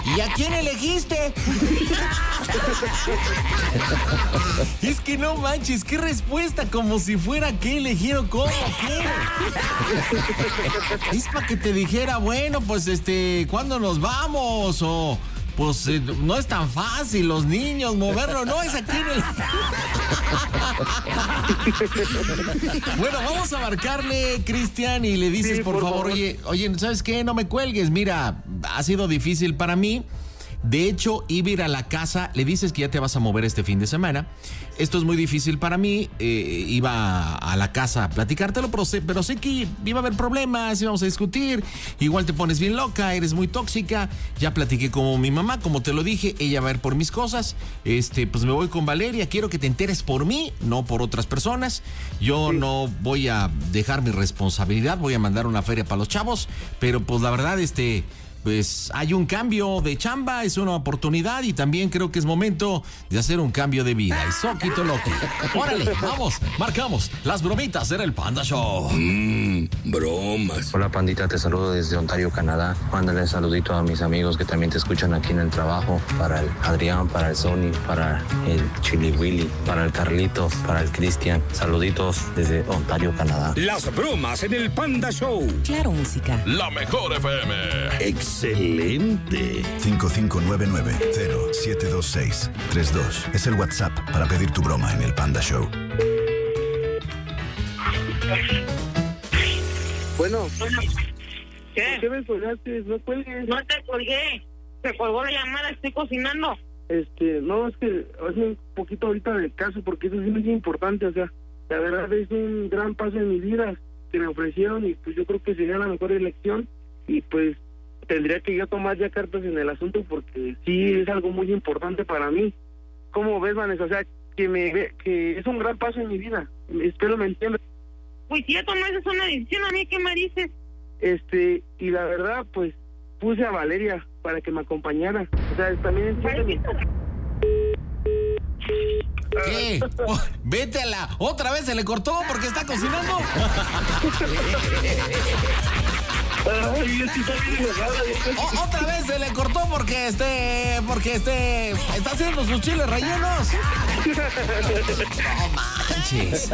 ¿Y a quién elegiste? Es que no manches, qué respuesta, como si fuera qué elegir o cómo, qué. Es para que te dijera, bueno, pues ¿cuándo nos vamos? O pues no es tan fácil, los niños, moverlo, no es aquí en el... Bueno, vamos a marcarle, Cristian, y le dices, Sí, por favor, oye, ¿sabes qué? No me cuelgues, mira, ha sido difícil para mí. De hecho, iba a ir a la casa, le dices que ya te vas a mover este fin de semana. Esto es muy difícil para mí, iba a la casa a platicártelo, pero sé que iba a haber problemas, íbamos a discutir, igual te pones bien loca, eres muy tóxica. Ya platiqué con mi mamá, como te lo dije, ella va a ir por mis cosas, pues me voy con Valeria, quiero que te enteres por mí, no por otras personas. Yo no voy a dejar mi responsabilidad, voy a mandar una feria para los chavos, pero pues la verdad, pues hay un cambio de chamba, es una oportunidad y también creo que es momento de hacer un cambio de vida. Y soquito loco. Órale, vamos, marcamos las bromitas en el Panda Show. Bromas. Hola, pandita, te saludo desde Ontario, Canadá. Mándale saludito a mis amigos que también te escuchan aquí en el trabajo. Para el Adrián, para el Sony, para el Chili Willy, para el Carlito, para el Cristian. Saluditos desde Ontario, Canadá. Las bromas en el Panda Show. Claro, música. La mejor FM. ¡Excelente! 5599-072632 es el WhatsApp para pedir tu broma en el Panda Show. Bueno. ¿Qué? ¿Por qué me colgaste? No cuelgues. No te colgué. Se colgó la llamada, estoy cocinando. No, es que es un poquito ahorita del caso, porque eso sí es muy importante, o sea, la verdad es un gran paso en mi vida que me ofrecieron y pues yo creo que sería la mejor elección y pues tendría que yo tomar ya cartas en el asunto porque sí es algo muy importante para mí. ¿Cómo ves, Vanessa? O sea, que es un gran paso en mi vida. Espero me entiendas. Pues si ya tomaste una decisión, ¿a mí qué me dices? Y la verdad, pues, puse a Valeria para que me acompañara. O sea, también entiende. ¿Qué? Oh, vete a la... ¿Otra vez se le cortó porque está cocinando? Otra vez se le cortó porque está haciendo sus chiles rellenos. No manches.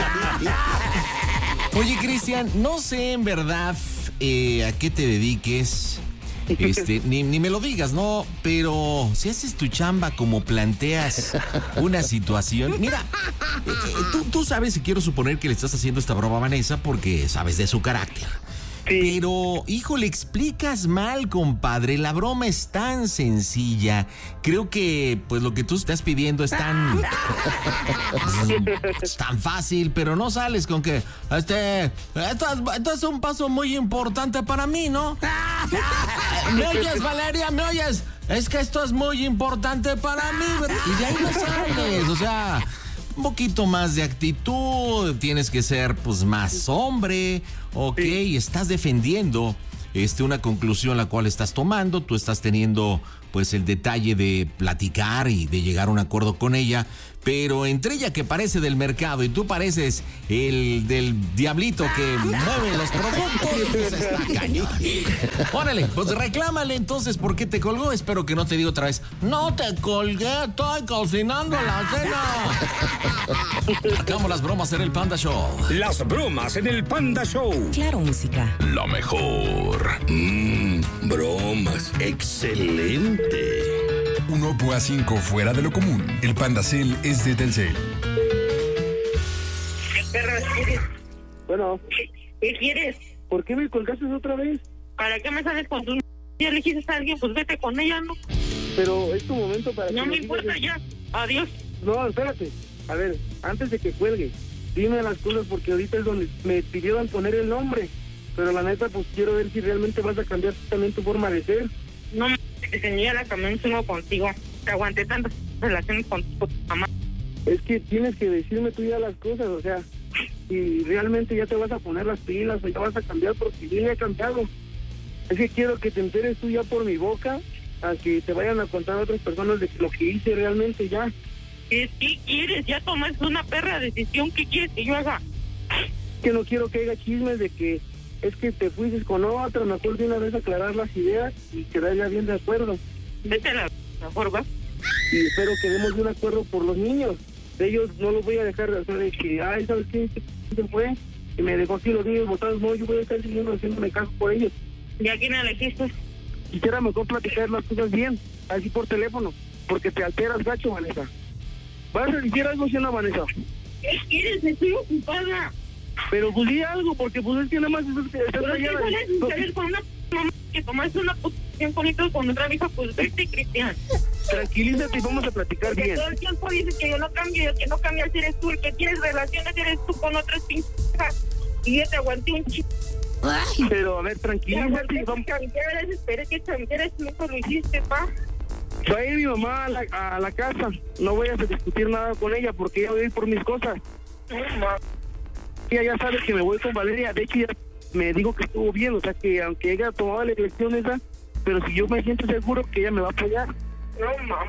Oye, Cristian, no sé en verdad a qué te dediques. Ni me lo digas, ¿no? Pero si haces tu chamba como planteas una situación... Mira, tú sabes, y quiero suponer que le estás haciendo esta broma a Vanessa porque sabes de su carácter. Sí. Pero, híjole, explicas mal, compadre. La broma es tan sencilla. Creo que, pues, lo que tú estás pidiendo es tan fácil, pero no sales con que, esto es un paso muy importante para mí, ¿no? ¿Me oyes, Valeria? ¿Me oyes? Es que esto es muy importante para mí. Y de ahí no sales, o sea... Un poquito más de actitud, tienes que ser pues más hombre, ok, estás defendiendo una conclusión la cual estás tomando, tú estás teniendo pues el detalle de platicar y de llegar a un acuerdo con ella, pero entre ella que parece del mercado y tú pareces el del diablito que mueve los productos, pues está cañón. Órale, pues reclámale entonces por qué te colgó. Espero que no te diga otra vez, no te colgué, estoy cocinando la cena. Sacamos las bromas en el Panda Show. Las bromas en el Panda Show. Claro, música. La mejor. Bromas. Excelente. 1.5 fuera de lo común. El Pandacel es de Telcel. Bueno. ¿Qué quieres? ¿Por qué me colgaste otra vez? ¿Para qué me sales con tu... Si elegiste a alguien, pues vete con ella, ¿no? Pero es tu momento para... No me importa ya. Adiós. No, espérate. A ver, antes de que cuelgue, dime las cosas porque ahorita es donde me pidieron poner el nombre. Pero la neta, pues quiero ver si realmente vas a cambiar también tu forma de ser. No me señora, la cambié un chingo contigo. Te aguanté tantas relaciones con tu mamá. Es que tienes que decirme tú ya las cosas, o sea, si realmente ya te vas a poner las pilas o ya vas a cambiar, porque yo ya he cambiado. Es que quiero que te enteres tú ya por mi boca, a que te vayan a contar a otras personas de lo que hice realmente ya. ¿Qué quieres? Ya tomaste una perra decisión. ¿Qué quieres que yo haga? Que no quiero que haya chismes de que es que te fuiste con otra, mejor de una vez aclarar las ideas y quedar ya bien de acuerdo. Vete a la mejor, va. Y espero que demos un acuerdo por los niños. De ellos no los voy a dejar, o sea, de que, ay, ¿sabes qué? Se fue y me dejó aquí los niños botados. No, yo voy a estar siguiendo haciéndome caso por ellos. ¿Y a quién elegiste? Quisiera mejor platicar las cosas bien, así por teléfono, porque te alteras gacho, Vanessa. ¿Vas a decir algo, si no, Vanessa? ¿Qué quieres? Estoy ocupada. Pero pues di algo, porque pues es que nada más estás allá. Sales con una mamá que tomaste una posición bonita con otra vieja, pues vete, Cristian. Tranquilízate y vamos a platicar Porque bien. todo el tiempo dices que yo no cambio, el que no cambias eres tú, el que tienes relaciones eres tú con otras pinches. Y yo te aguanté un chico. Pero a ver, tranquilízate y vamos. Esperé que cambiaras, nunca lo hiciste, pa. Va a ir mi mamá a la casa. No voy a discutir nada con ella porque ella va a ir por mis cosas. Ella ya sabe que me voy con Valeria. De hecho, ya me dijo que estuvo bien. O sea, que aunque ella tomaba la elección esa, pero si yo me siento seguro que ella me va a apoyar. No, mamá.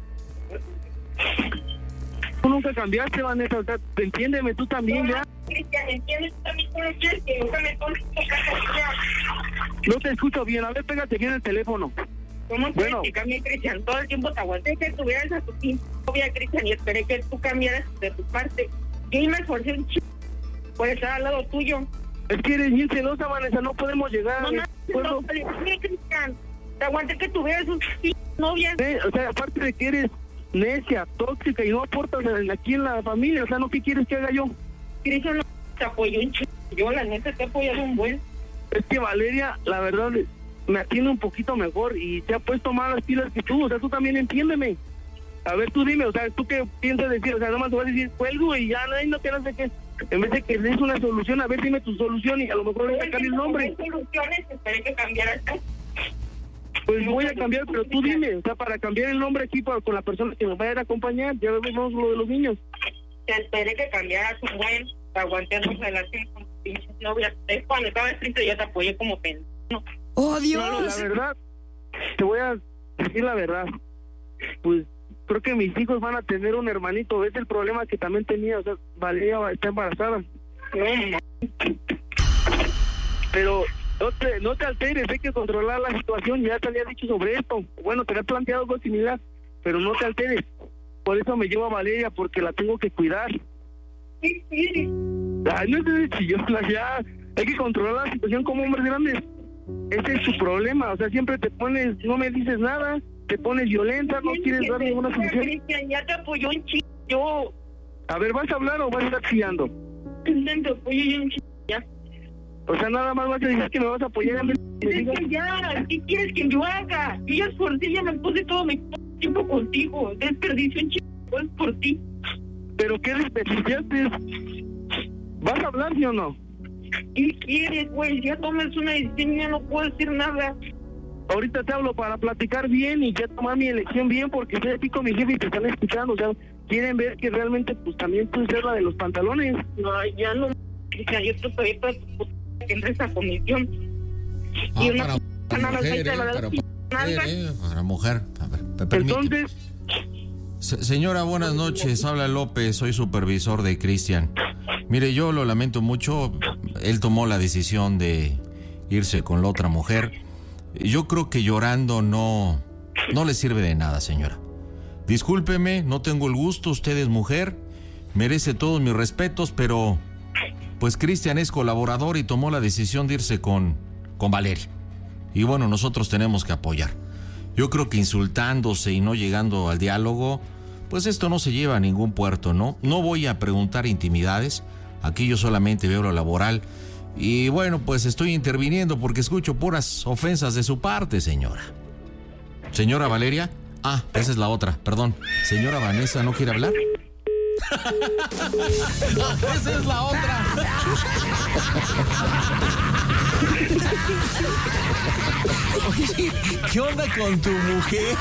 Tú nunca cambiaste, Vanessa. O sea, entiéndeme tú también, ya. Cristian, ¿entiendes también cómo quieres que nunca me tomes tu casa? No te escucho bien. A ver, pégate bien el teléfono. ¿Cómo quieres que cambie, Cristian? Todo el tiempo te aguanté que tuvieras a tu novia, Cristian, y esperé que tú cambiaras de tu parte. Yo me esforcé un chico por estar al lado tuyo. Es que eres bien celosa, Vanessa. No podemos llegar. No, Cristian. Te aguanté que tuvieras un novia. O sea, aparte de que eres necia, tóxica y no aportas aquí en la familia. O sea, ¿no qué quieres que haga yo? Cristian no te apoyó un chico. Yo, la neta, te he apoyado un buen. Es que Valeria, la verdad, me atiende un poquito mejor y te ha puesto más las pilas que tú. O sea, tú también entiéndeme. A ver, tú dime, o sea, ¿tú qué piensas decir? O sea, nomás te vas a decir, cuelgo y ya no te no sé qué. En vez de que des una solución, a ver, dime tu solución y a lo mejor le voy a cambiar el nombre. Soluciones, esperé que cambiaras. Pues voy a cambiar, pero tú dime, o sea, para cambiar el nombre aquí con la persona que me vaya a acompañar, ya vemos lo de los niños. Te esperé que cambiaras un buen, te aguanté tu relación con tu pinche novia. Es cuando estaba escrito yo te apoyé como pendejo. ¡Oh, Dios! No, la verdad, te voy a decir la verdad. Pues creo que mis hijos van a tener un hermanito. Es el problema que también tenía. O sea, Valeria está embarazada. Pero no te alteres, hay que controlar la situación. Ya te había dicho sobre esto. Bueno, te había planteado algo similar, pero no te alteres. Por eso me llevo a Valeria, porque la tengo que cuidar. ¿Qué quieres? Ay, no sé si yo ya hay que controlar la situación como hombres grandes. Ese es su problema, o sea, siempre te pones, no me dices nada, te pones violenta, no quieres dar ninguna solución. Cristian, ya te apoyó un chico. Yo. A ver, ¿vas a hablar o vas a estar chillando? Te apoyé un chico, ya. O sea, nada más vas a decir que me vas a apoyar en vez de que me digas. Ya, ¿qué quieres que yo haga? Y yo por ti ya me puse todo mi tiempo contigo. Desperdicio un chico, es por ti. ¿Pero qué desperdiciaste? ¿Vas a hablar, sí o no? ¿Qué quieres, güey? Ya tomas una decisión y ya no puedo decir nada. Ahorita te hablo para platicar bien y ya tomar mi elección bien, porque estoy aquí con mi jefe y te están escuchando. O sea, quieren ver que realmente, pues también tú ser la de los pantalones. No, ya no. Yo te pedí para tu puta que entres a comisión. Y una para mujer. A ver, entonces. Señora, buenas noches. Habla López, soy supervisor de Cristian. Mire, yo lo lamento mucho. Él tomó la decisión de irse con la otra mujer. Yo creo que llorando no le sirve de nada, señora. Discúlpeme, no tengo el gusto. Usted es mujer, merece todos mis respetos, pero pues Cristian es colaborador y tomó la decisión de irse con Valeria. Y bueno, nosotros tenemos que apoyar. Yo creo que insultándose y no llegando al diálogo, pues esto no se lleva a ningún puerto, ¿no? No voy a preguntar intimidades. Aquí yo solamente veo lo laboral. Y bueno, pues estoy interviniendo porque escucho puras ofensas de su parte, señora. Señora Valeria. Ah, esa es la otra, perdón. Señora Vanessa, ¿no quiere hablar? Esa es la otra. Oye, ¿qué onda con tu mujer?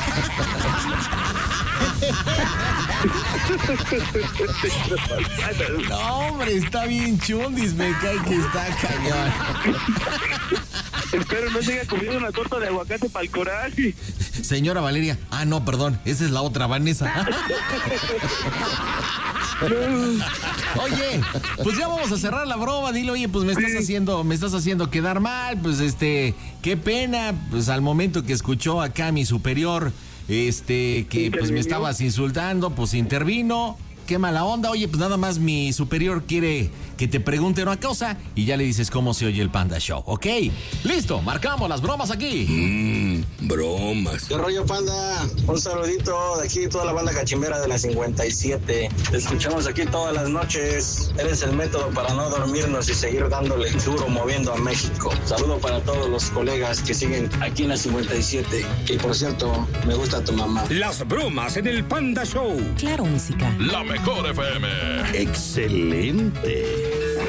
No, hombre, está bien chundis, me cae que está cañón. Espero no siga comiendo una torta de aguacate para el coraje. Señora Valeria. Ah, no, perdón, esa es la otra, Vanessa. Oye, pues ya vamos a cerrar la broma. Dile, oye, pues me estás haciendo quedar mal. Pues qué pena. Pues al momento que escuchó acá mi superior, que pues me estabas insultando, pues intervino. Qué mala onda. Oye, pues nada más mi superior quiere que te pregunte una cosa y ya le dices cómo se oye el Panda Show, ¿ok? Listo, marcamos las bromas aquí. Bromas. ¿Qué rollo, Panda? Un saludito de aquí, toda la banda cachimbera de la 57. Te escuchamos aquí todas las noches. Eres el método para no dormirnos y seguir dándole duro moviendo a México. Saludo para todos los colegas que siguen aquí en la 57. Y por cierto, me gusta tu mamá. Las bromas en el Panda Show. Claro, música. La mejor FM. Excelente.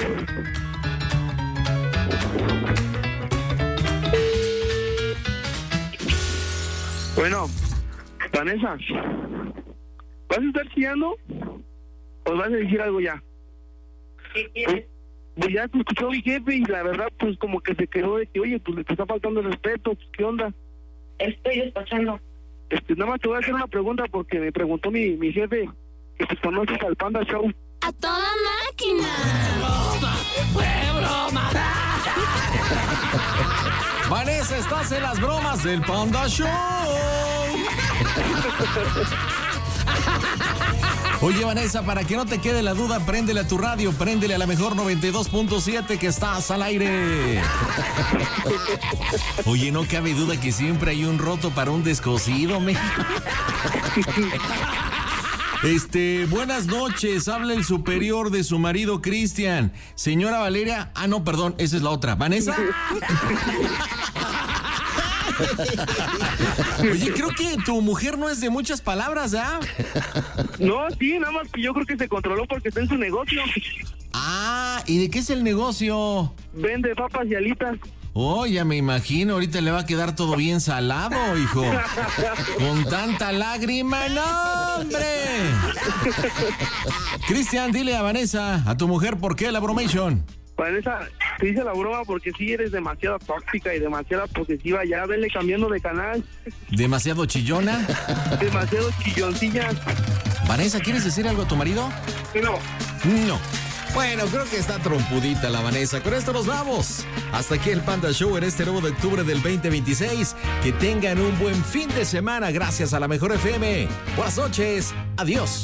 Bueno, Vanessa, ¿vas a estar chillando? ¿O vas a decir algo ya? ¿Qué quieres? Pues ya te escuchó mi jefe y la verdad, pues como que se quedó de que, oye, pues le te está faltando el respeto, pues ¿qué onda? Estoy despachando. Nada más te voy a hacer una pregunta porque me preguntó mi jefe que pues conoces al Panda Show. ¡A toda máquina! ¡Fue broma! Vanessa, estás en las bromas del Panda Show. Oye, Vanessa, para que no te quede la duda, préndele a tu radio, préndele a la mejor 92.7 que estás al aire. Oye, no cabe duda que siempre hay un roto para un descosido, México. Buenas noches, habla el superior de su marido Cristian. Señora Valeria, no, perdón, esa es la otra. ¿Vanessa? Oye, creo que tu mujer no es de muchas palabras, ¿ah? No, sí, nada más que yo creo que se controló porque está en su negocio. ¿Y de qué es el negocio? Vende papas y alitas. Oh, ya me imagino, ahorita le va a quedar todo bien salado, hijo. Con tanta lágrima, ¡no, hombre! Cristian, dile a Vanessa, a tu mujer, ¿por qué la bromation? Vanessa, te hice la broma porque sí eres demasiado tóxica y demasiado posesiva. Ya vele cambiando de canal. ¿Demasiado chillona? Demasiado chilloncilla. Vanessa, ¿quieres decir algo a tu marido? No. No. Bueno, creo que está trompudita la Vanessa. Con esto nos vamos. Hasta aquí el Panda Show en este 9 de octubre del 2026. Que tengan un buen fin de semana gracias a la mejor FM. Buenas noches. Adiós.